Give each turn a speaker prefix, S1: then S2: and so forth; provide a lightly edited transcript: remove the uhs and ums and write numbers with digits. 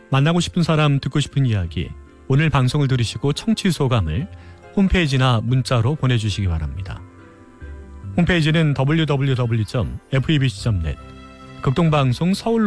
S1: 만나고 싶은 사람, 듣고 싶은 이야기, 오늘 방송을 들으시고 청취 소감을 홈페이지나 문자로 보내주시기 바랍니다. 홈페이지는 www.febc.net, 극동방송 서울